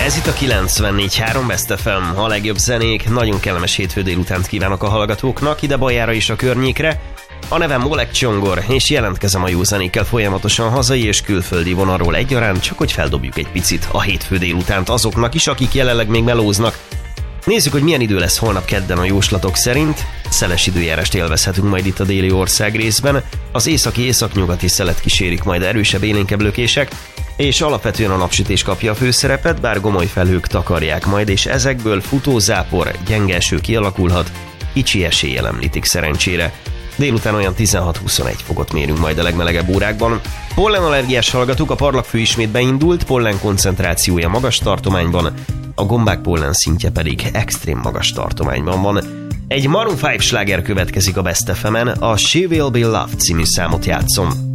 Ez itt a 94.3 Best FM, a legjobb zenék. Nagyon kellemes hétfő délutánt kívánok a hallgatóknak, ide Bajára is a környékre. A nevem Oleg Csongor, és jelentkezem a jó zenékkel folyamatosan hazai és külföldi vonalról egyaránt, csak hogy feldobjuk egy picit a hétfő délutánt azoknak is, akik jelenleg még melóznak. Nézzük, hogy milyen idő lesz holnap kedden a jóslatok szerint. Szeles időjárást élvezhetünk majd itt a déli ország részben. Az északi-északnyugati szelet kísérik majd erősebb élénkebb lökések, és alapvetően a napsütés kapja a főszerepet, bár gomoly felhők takarják majd, és ezekből futózápor, gyenge eső kialakulhat, kicsi eséllyel említik szerencsére. Délután olyan 16-21 fokot mérünk majd a legmelegebb órákban. Pollenallergiás hallgatók, a parlagfű ismét beindult, pollen koncentrációja magas tartományban, a gombák pollen szintje pedig extrém magas tartományban van. Egy Maroon 5 sláger következik a Best FM-en, a She Will Be Loved című számot játszom.